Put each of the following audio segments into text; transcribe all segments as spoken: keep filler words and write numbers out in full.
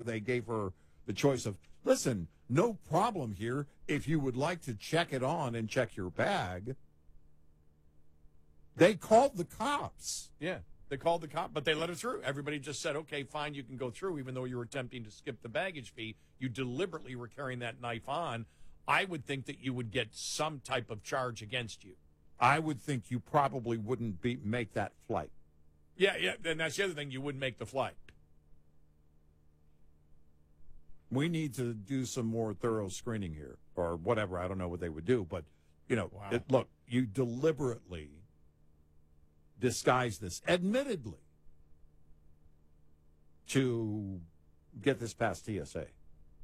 they gave her the choice of, listen, no problem here if you would like to check it on and check your bag. They called the cops. Yeah, they called the cop, but they let her through. Everybody just said, okay, fine, you can go through, even though you were attempting to skip the baggage fee. You deliberately were carrying that knife on. I would think that you would get some type of charge against you. I would think you probably wouldn't be make that flight. Yeah, yeah, and that's the other thing. You wouldn't make the flight. We need to do some more thorough screening here, or whatever. I don't know what they would do, but, you know, Wow. it, look, you deliberately disguise this, admittedly, to get this past T S A.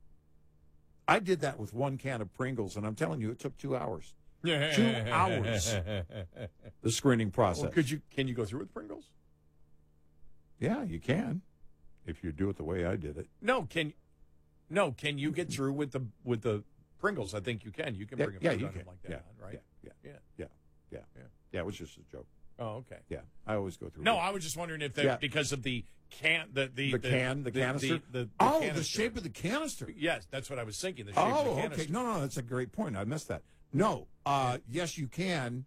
I did that with one can of Pringles, and I'm telling you, it took two hours. Two hours, the screening process. Well, could you? Can you go through with Pringles? Yeah, you can, if you do it the way I did it. No, can no, can you get through with the with the Pringles? I think you can. You can Yeah, bring a yeah, food you item can. like that, Yeah, on, right? yeah, yeah, yeah, yeah, yeah. Yeah, it was just a joke. Oh, okay. Yeah, I always go through. No, it. I was just wondering if they Yeah. because of the can the the, the can, the, canister. the, the, the oh, canister. the shape of the canister. Yes, that's what I was thinking. The shape Oh, of the canister. okay. No, no, that's a great point. I missed that. No, uh, yes, you can.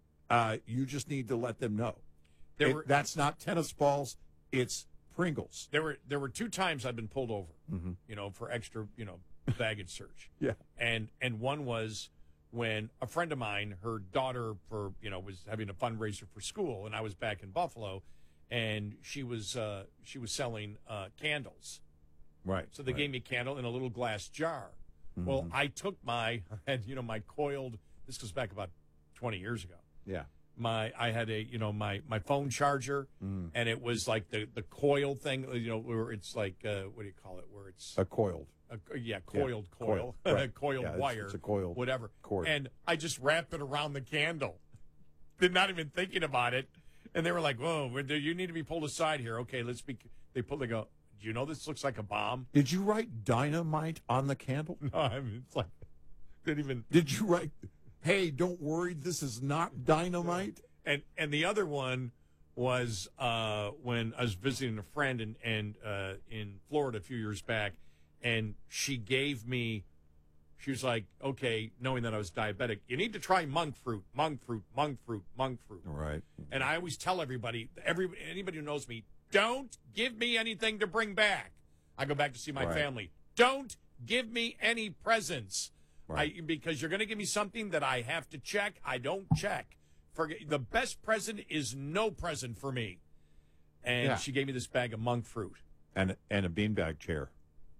Uh, you just need to let them know. There It- were that's not tennis balls. It's Pringles. there were there were two times I've been pulled over, Mm-hmm. you know, for extra, you know, baggage search. Yeah. And and one was when a friend of mine, her daughter for you know was having a fundraiser for school, and I was back in Buffalo, and she was uh, she was selling uh, candles. Right. So they right. gave me a candle in a little glass jar. Mm-hmm. Well, I took my and you know my coiled. This goes back about twenty years ago. Yeah. My I had a you know my my phone charger, Mm. and it was like the the coil thing, you know, where it's like uh, what do you call it? Where it's A coiled. a, yeah, coiled Yeah, coil, coil, right. coiled Yeah, it's- wire, it's a coiled whatever. cord. And I just wrapped it around the candle, did not even thinking about it. And they were like, "Whoa, you need to be pulled aside here." Okay, let's be. They pull. They go. Do you know this looks like a bomb? Did you write dynamite on the candle? No, I mean it's like didn't even. Did you write, hey, don't worry, this is not dynamite? And and the other one was uh, when I was visiting a friend in and uh, in Florida a few years back, and she gave me. She was like, "Okay," knowing that I was diabetic, you need to try monk fruit, monk fruit, monk fruit, monk fruit. Right. And I always tell everybody, every anybody who knows me, don't give me anything to bring back. I go back to see my Right. family. Don't give me any presents, Right. I, because you're going to give me something that I have to check. I don't check. Forget the best present is no present for me. And Yeah. she gave me this bag of monk fruit And and a beanbag chair.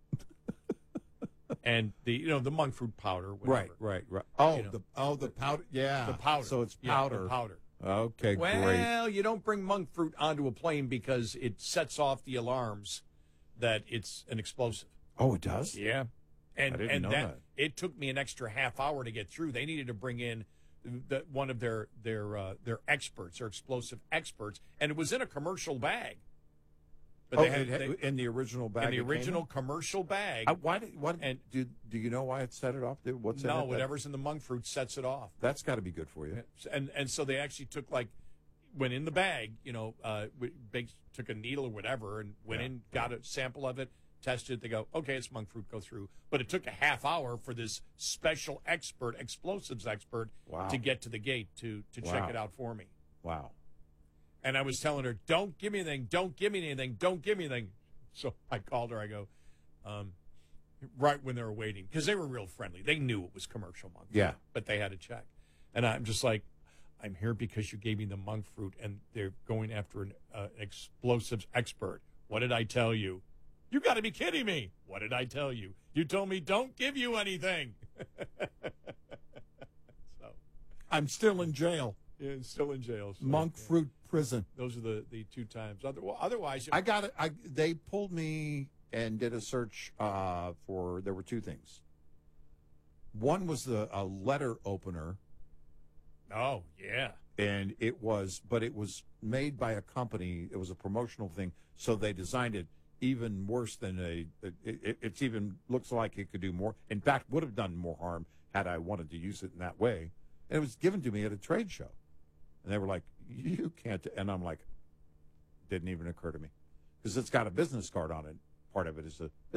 and the you know the monk fruit powder. Whatever. Right, right, right. Oh, You know. the oh the powder. Yeah, The powder. So it's Yeah, powder. the powder. Okay, great. Well, you don't bring monk fruit onto a plane because it sets off the alarms that it's an explosive. Oh, it does. Yeah. And I didn't and know that, that. it took me an extra half hour to get through. They needed to bring in the, one of their their uh, their experts, their explosive experts, and it was in a commercial bag. But Oh, they had, it had- they, in the original bag. in the it came original in? commercial bag. I, why? Did, what? And- And do do you know why it set it off? What's in it? no, that- whatever's in the monk fruit sets it off. That's got to be good for you. And and so they actually took like went in the bag, you know, uh, w- baked, took a needle or whatever, and went Yeah. in, got a sample of it, tested it. They go, okay, it's monk fruit, go through. But it took a half hour for this special expert, explosives expert, Wow. to get to the gate to to Wow. check it out for me. Wow. And I was telling her, don't give me anything, don't give me anything, don't give me anything. So I called her. I go, um, right when they were waiting, because they were real friendly. They knew it was commercial monk fruit, Yeah. but they had to check. And I'm just like, I'm here because you gave me the monk fruit, and they're going after an uh, explosives expert. What did I tell you? You got to be kidding me. What did I tell you? You told me don't give you anything. So I'm still in jail. yeah, still in jail. So, Monk yeah. fruit prison. Those are the, the two times. Other, well, otherwise, I got it. I they pulled me and did a search uh, for. There were two things. One was the a letter opener, oh yeah. and it was, but it was made by a company. It was a promotional thing, so they designed it even worse than a. It, it, it's even looks like it could do more. In fact, would have done more harm had I wanted to use it in that way. And it was given to me at a trade show, and they were like, "You can't." And I'm like, "Didn't even occur to me," because it's got a business card on it. Part of it is a